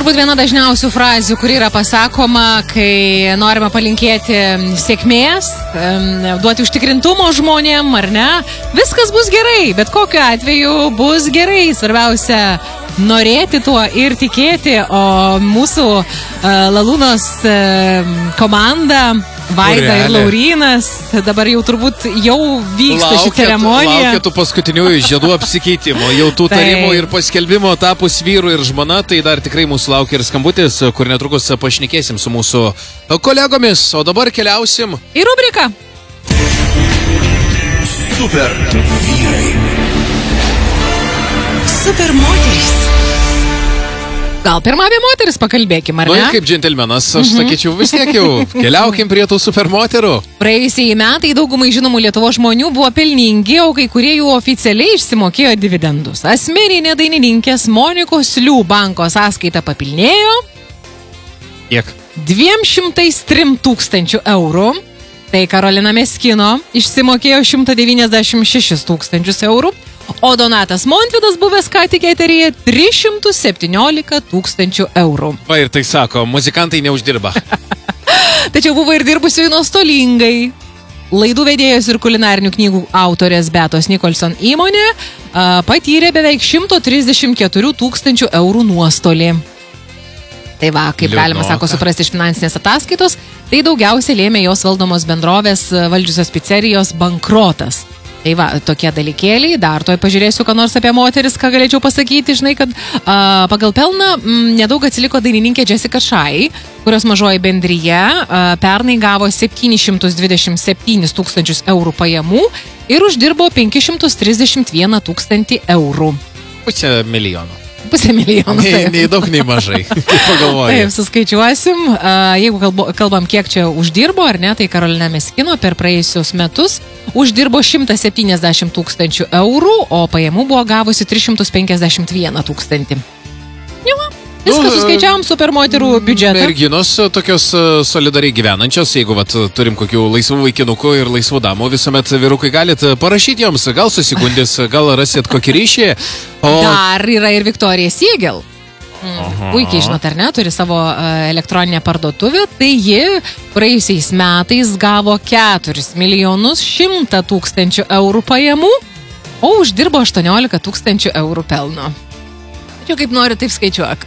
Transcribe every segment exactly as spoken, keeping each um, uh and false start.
turbūt viena dažniausių frazių, kuri yra pasakoma, kai norime palinkėti sėkmės, duoti užtikrintumo žmonėm, ar ne? Viskas bus gerai, bet kokiu atveju bus gerai. Svarbiausia norėti tuo ir tikėti, o mūsų uh, Lalūnos uh, komanda, Vaida ir Laurynas, dabar jau turbūt jau vyksta laukia, ši ceremonija. Laukia tų paskutiniųjų žiedų apsikeitimo, jau tų tarimų ir paskelbimo tapus vyrų ir žmona, tai dar tikrai mūsų laukia ir skambutis, kur netrukus pašnekėsim su mūsų kolegomis, o dabar keliausim į rubriką. Super vyrai. Super moterys. Gal pirmą apie moteris pakalbėkim, ar ne? Nu, kaip džentelmenas, aš mhm. sakyčiau, vis tiek jau keliaukim prie tų supermoterų. Praėjusieji metai daugumai žinomų Lietuvos žmonių buvo pelningi, o kai kurie jų oficialiai išsimokėjo dividendus. Asmeninė dainininkės Monikos Liu banko sąskaita papilnėjo. Kiek? dviem šimtais trim tūkstančių eurų. Tai Karolina Meskino išsimokėjo šimtą devyniasdešimt šešis tūkstančius eurų. O Donatas Montvydas buvęs ką tik eteryje tris šimtus septyniolika tūkstančių eurų. Va ir tai sako, muzikantai neuždirba. Tačiau buvo ir dirbusiųjų nuostolingai. Laidų vedėjos ir kulinarinių knygų autorės Beatos Nikolson įmonė a, patyrė beveik šimtą trisdešimt keturių tūkstančių eurų nuostolį. Tai va, kaip Liūdno. Galima, sako, suprasti iš finansinės ataskaitos, tai daugiausiai lėmė jos valdomos bendrovės valdžiusios picerijos bankrotas. Tai va, tokie dalykėliai, dar toj pažiūrėsiu, ką nors apie moteris, ką galėčiau pasakyti, žinai, kad a, pagal pelną m, nedaug atsiliko dainininkė Jessica Shai, kurios mažoji bendryje a, pernai gavo septynis šimtus dvidešimt septynis tūkstančius eurų pajamų ir uždirbo penkis šimtus trisdešimt vieną tūkstantį eurų. Pusę milijono. Pusę milijono. Nei, nei daug, nei mažai. Pagalvoju. Taip, suskaičiuosim. Jeigu kalbu, kalbam, kiek čia uždirbo, ar ne, tai Karolina Meskino per praėjusius metus uždirbo šimtą septyniasdešimt tūkstančių eurų, o pajamų buvo gavusi tris šimtus penkiasdešimt vieną tūkstantį. Jau, viską suskaičiavom supermoterų biudžetą. Merginos tokios solidariai gyvenančios, jeigu vat, turim kokių laisvų vaikinukų ir laisvų damų, visuomet vyrukai galit parašyti joms, gal susigundys, gal rasit kokį ryšį. O... Dar yra ir Viktorija Siegel. Mm, puikiai žinot, ar ne, turi savo uh, elektroninę parduotuvę, tai ji praėjusiais metais gavo keturis milijonus šimtą tūkstančių eurų pajamų, o uždirbo aštuoniolika tūkstančių eurų pelno. Tačiau kaip nori, taip skaičiuok.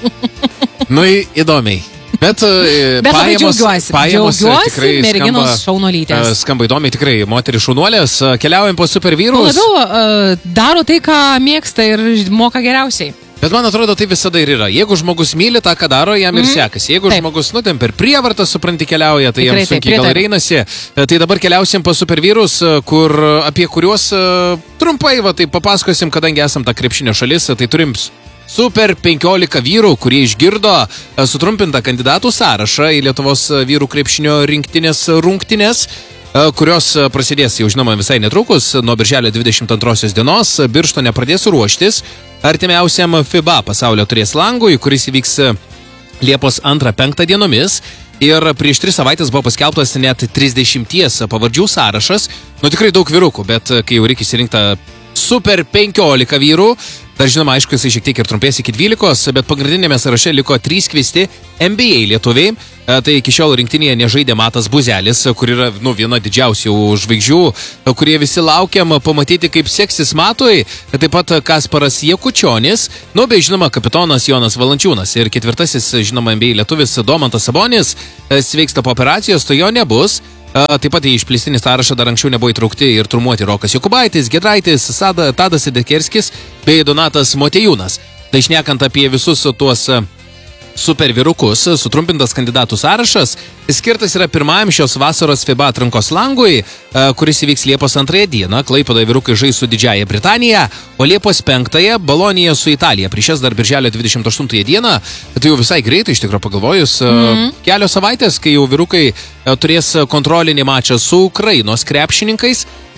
Nu, įdomiai. Bet, Bet pajamos, džiaugiuosi, pajamos džiaugiuosi tikrai merginos skamba, šaunuolytės. Skamba įdomiai, tikrai moterys šaunuolės. Keliaujam po supervyrus. Labiau uh, daro tai, ką mėgsta ir moka geriausiai. Bet man atrodo, tai visada ir yra. Jeigu žmogus myli tą, ką daro, jam ir mm. sekasi. Jeigu taip. žmogus, nu, ten per prievartą, supranti, keliauja, tai tikrai, jam sunkiai taip, gal ir einasi. Tai dabar keliausim po supervyrus, kur, apie kuriuos trumpai, va, tai papasakosim, kadangi esam ta krepšinio šalis, tai turim super penkiolika vyrų, kurie išgirdo sutrumpintą kandidatų sąrašą į Lietuvos vyrų krepšinio rinktinės rungtinės, kurios prasidės jau žinoma visai netrukus, nuo birželio dvidešimt antrosios dienos. Birštone pradės ruoštis artimiausiam FIBA pasaulio turės langui, kuris įvyks Liepos antrą penktą dienomis. Ir prieš tris savaitės buvo paskelbtas net trisdešimties pavardžių sąrašas. Nu tikrai daug vyrukų, bet kai jau reikia išsirinkti super penkiolika vyrų, dar žinoma, aišku, jisai šiek tiek ir trumpės iki dvylikos, bet pagrindinėme sąraše liko trys kviesti N B A lietuviai. Tai iki šiol rinktinėje nežaidė Matas Buzelis, kur yra, nu, viena didžiausių žvaigždžių, kurie visi laukiam pamatyti, kaip seksis Matui. Taip pat Kasparas Jakučionis, nu, bei žinoma, kapitonas Jonas Valančiūnas. Ir ketvirtasis, žinoma, N B A lietuvis Domantas Sabonis sveiksta po operacijos, to jo nebus. Taip pat į išplėstinį sąrašą dar anksčiau nebuvo įtraukti ir trumuoti Rokas Jokubaitis, Giedraitis, Sada, Tadas Idekerskis bei Donatas Motiejūnas. Tai šnekant apie visus tuos super vyrukus, sutrumpintas kandidatų sąrašas skirtas yra pirmajam šios vasaros FIBA atrankos langui, kuris įvyks Liepos antrąją dieną. Klaipėdoje vyrukai žais su Didžiąja Britanija, o Liepos penktąją Bolonija su Italija. Prieš jas dar birželio dvidešimt aštuntąją dieną, tai jau visai greitai, iš tikrųjų pagalvojus, mm. kelios savaitės, kai jau vyrukai turės kontrolinį mačą su Ukrainos krepšininkais.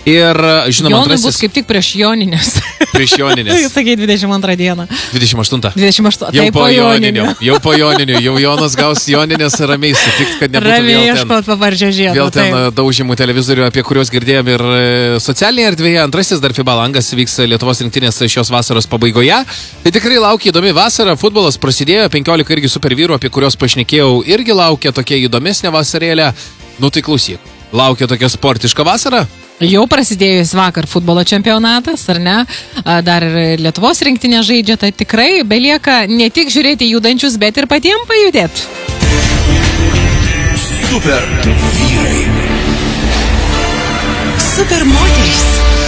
Ir, žinoma, Jonui antrasis... bus kaip tik prieš Joninės. Prieš Joninės. Sakai, dvidešimt antrą dieną. dvidešimt aštuntą. dvidešimt aštuntą. Jau Tai po po Joninių. Joninių. Jau po Joninių. Jau Jonas gaus Joninės ramiai sutikti, kad nebūtų Ramiai vėl ten, ieškot pavardžio žiedo. vėl ten taip. daužymų televizorių, apie kuriuos girdėjom ir e, socialinėje erdvėje. Antrasis dar FIBA langas vyks Lietuvos rinktinės šios vasaros pabaigoje. Tai tikrai laukia įdomi vasara. Futbolas prasidėjo, penkiolika irgi super vyrų, apie kuriuos pašnekėjau, irgi laukia tokia įdomesnė vasarėlė. Nu tai klausyk, laukia tokia sportiška vasara? Jau prasidėjus vakar futbolo čempionatas, ar ne? A, Dar ir Lietuvos rinktinė žaidžia, tai tikrai belieka ne tik žiūrėti judančius, bet ir patiems pajudėti. Super vyrai. Super moterys.